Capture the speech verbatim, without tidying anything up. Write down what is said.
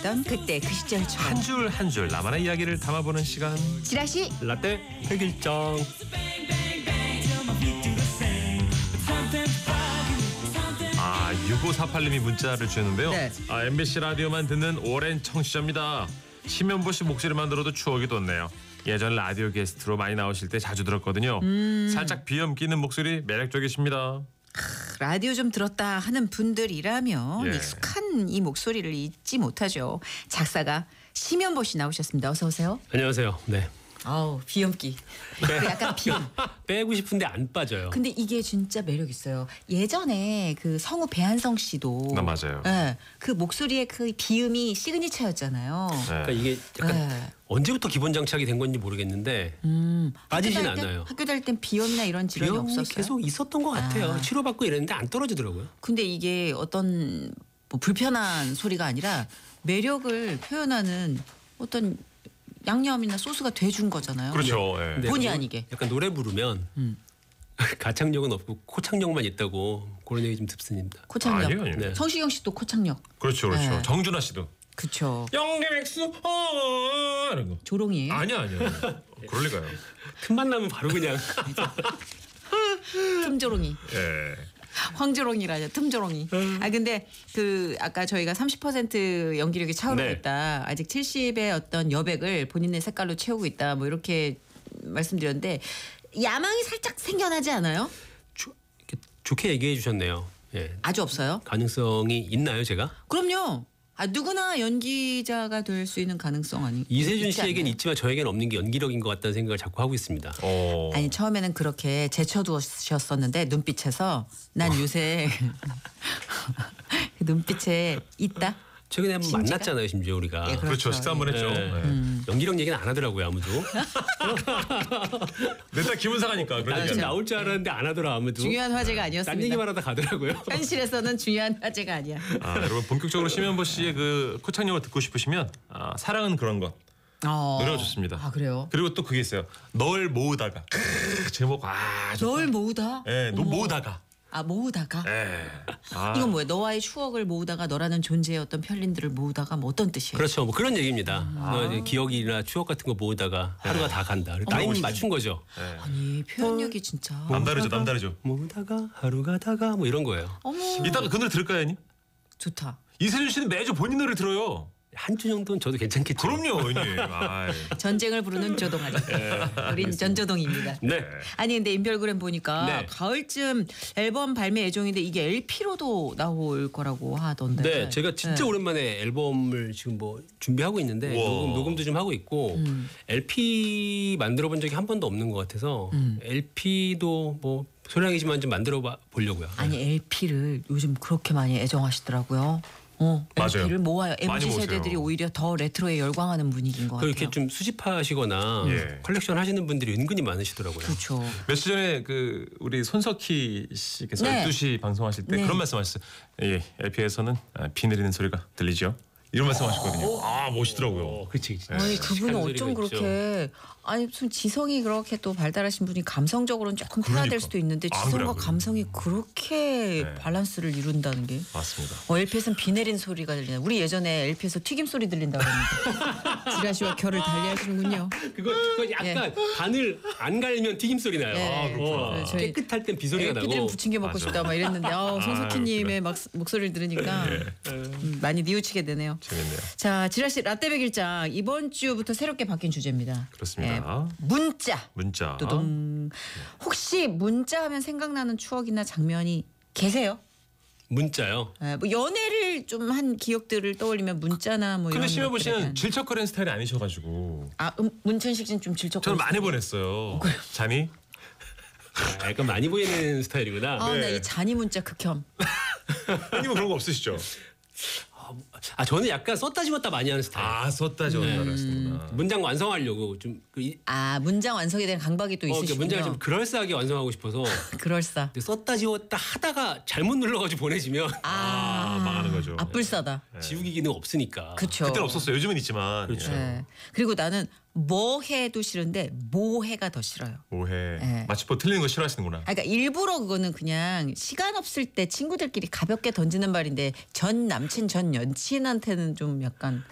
노래하던 그때 그 시절처럼 한 줄 한 줄 나만의 이야기를 담아보는 시간. 지라시 라떼 백일장. 아, 육오사팔님이 문자를 주셨는데요. 네. 아, 엠비씨 라디오만 듣는 오랜 청취자입니다. 심연보 씨 목소리만 들어도 추억이 돋네요. 예전 라디오 게스트로 많이 나오실 때 자주 들었거든요. 음. 살짝 비염 끼는 목소리 매력적이십니다. 라디오 좀 들었다 하는 분들이라면 예. 익숙한 이 목소리를 잊지 못하죠. 작사가 심연보 씨 나오셨습니다. 어서 오세요. 안녕하세요. 네. 아우 비염기. 그 약간 비염. 빼고 싶은데 안 빠져요. 근데 이게 진짜 매력 있어요. 예전에 그 성우 배한성 씨도 나 맞아요. 예, 그 목소리의 그 비음이 시그니처였잖아요. 네. 그러니까 이게 약간 네. 언제부터 기본 장착이 된 건지 모르겠는데 음, 빠지진 학교 다닐 때- 않아요. 학교 다닐 땐 비염이나 이런 질환이 비염이 없었어요. 계속 있었던 것 같아요. 아. 치료받고 이랬는데 안 떨어지더라고요. 근데 이게 어떤 뭐 불편한 소리가 아니라 매력을 표현하는 어떤 양념이나 소스가 돼준 거잖아요. 그렇죠. 예. 근데 본의 약간 아니게. 약간 노래 부르면 음. 가창력은 없고 코창력만 있다고 그런 얘기 좀 듣습니다. 코창력. 아니에요, 아니에요. 네. 성시경 씨도 코창력. 그렇죠, 그렇죠. 네. 정준하 씨도 그쵸. 영객수 어 이런 거. 조롱이에요. 아니야, 아니야. 그럴 리가요. 틈만 나면 바로 그냥 틈조롱이. 예. 황조롱이라죠. 틈조롱이. 아 근데 그 아까 저희가 삼십 퍼센트 연기력이 차오르고 네. 있다. 아직 칠십의 어떤 여백을 본인의 색깔로 채우고 있다. 뭐 이렇게 말씀드렸는데 야망이 살짝 생겨나지 않아요? 주- 이렇게 좋게 얘기해 주셨네요. 예. 아주 없어요. 가능성이 있나요, 제가? 그럼요. 아 누구나 연기자가 될 수 있는 가능성 아니? 이세준 있지 씨에겐 않나요? 있지만 저에겐 없는 게 연기력인 것 같다는 생각을 자꾸 하고 있습니다. 어. 아니 처음에는 그렇게 제쳐두셨었는데 눈빛에서 난 요새 그 눈빛에 있다. 최근에 한번 심지가? 만났잖아요, 심지어 우리가. 예, 그렇죠. 식사 한번 했죠. 네. 예. 연기력 얘기는 안 하더라고요, 아무도. 맨날 기분 상하니까 그런 나는 얘기 좀 하죠. 나올 줄 알았는데 안 하더라, 아무도. 중요한 화제가 딴 아니었습니다. 얘기만 하다 가더라고요. 현실에서는 중요한 화제가 아니야. 아, 여러분 본격적으로 심연보 씨의 그 코창력을 듣고 싶으시면 아, 사랑은 그런 것 어. 노래가 좋습니다. 아 그래요? 그리고 또 그게 있어요. 널 모으다가 크으, 제목 아 좋다. 널 모으다. 예, 너 어머. 모으다가. 아 모으다가. 예. 아, 이건 뭐예요? 너와의 추억을 모으다가 너라는 존재의 어떤 편린들을 모으다가 뭐 어떤 뜻이에요? 그렇죠. 뭐 그런 얘기입니다. 아. 너 이제 기억이나 추억 같은 거 모으다가 하루가 다 간다. 타임 멋있다. 맞춘 거죠. 예. 아니 표현력이 진짜. 남다르죠, 남다르죠. 모으다가 하루 가다가 뭐 이런 거예요. 어머 이따가 그 노래 들을까요, 형님? 좋다. 이세준 씨는 매주 본인 노래 들어요. 한 주 정도는 저도 괜찮겠죠. 그럼요, 형님. 아이. 전쟁을 부르는 조동아리. 우린 전조동입니다. 네. 아니 근데 인별그램 보니까 네. 가을쯤 앨범 발매 예정인데 이게 엘피로도 나올 거라고 하던데. 네, 제가 진짜 네. 오랜만에 앨범을 지금 뭐 준비하고 있는데 우와. 녹음, 녹음도 좀 하고 있고 음. 엘피 만들어 본 적이 한 번도 없는 것 같아서 음. 엘피도 뭐 소량이지만 좀 만들어 봐- 보려고요. 아니 엘피를 요즘 그렇게 많이 애정하시더라고요. 어, 맞아요. 엘피를 모아요. 많이 엠지 세대들이 모으세요. 오히려 더 레트로에 열광하는 분위기인 것 같아요. 그렇게 좀 수집하시거나 예. 컬렉션 하시는 분들이 은근히 많으시더라고요. 그렇죠. 며칠 전에 그 우리 손석희 씨께서 네. 열두 시 방송하실 때 네. 그런 말씀하셨어요. 예, 엘피에서는 비 내리는 소리가 들리죠. 이런 말씀하셨거든요. 아, 멋있더라고요. 어, 그치, 그치. 아니 그분은 시간 어쩜 소리가 그렇게 아니 무슨 지성이 그렇게 또 발달하신 분이 감성적으로는 조금 퇴화될 그러니까. 수도 있는데 안 지성과 그래요, 감성이 그렇게 네. 밸런스를 이룬다는 게 맞습니다. 어, 엘피에서는 비 내린 소리가 들리나 우리 예전에 엘피에서 튀김 소리 들린다고 했는데 지라시와 결을 달리하시는군요. 그거, 그거 약간 바늘 안 갈면 튀김 소리 나요. 예. 아, 그렇구나. 어, 저희 깨끗할 땐 비 소리가 엘피들은 나고. 부침개 먹고 맞아. 싶다 막 이랬는데 어, 손석희님의 아, 막 목소리를 들으니까 음, 많이 뉘우치게 되네요. 재밌네요. 자 지라시 라떼백일장 이번 주부터 새롭게 바뀐 주제입니다. 그렇습니다. 예, 문자. 문자. 또동. 혹시 문자 하면 생각나는 추억이나 장면이 계세요? 문자요. 예, 뭐 연애를 좀 한 기억들을 떠올리면 문자나 뭐 이런. 근데 심해보 것들에 씨는 대한- 질척거리는 스타일이 아니셔가지고 아 음, 문천식 씨는 좀 질척. 저는 많이 보냈어요. 자니? 아, 약간 많이 보이는 스타일이구나. 아나 네. 이 잔이 문자 극혐. 형님은 그런 거 없으시죠? 아 저는 약간 썼다 지웠다 많이 하는 스타일. 아, 썼다 저었다 음. 그랬구나. 문장 완성하려고 좀 그, 이- 아 문장 완성에 대한 강박이 또 어, 그 있으시군요. 문장을 좀 그럴싸하게 완성하고 싶어서 그럴싸. 근데 썼다 지웠다 하다가 잘못 눌러가지고 보내지면 아, 망하는 거죠. 앞불싸다. 지우기 기능 없으니까. 그쵸. 그때는 없었어요. 요즘은 있지만. 그렇죠. 예. 예. 그리고 나는 뭐 해도 싫은데 뭐 해가 더 싫어요. 오해. 예. 마치 뭐 틀리는 거 싫어하시는구나. 아, 그러니까 일부러 그거는 그냥 시간 없을 때 친구들끼리 가볍게 던지는 말인데 전 남친 전 여친한테는 좀 약간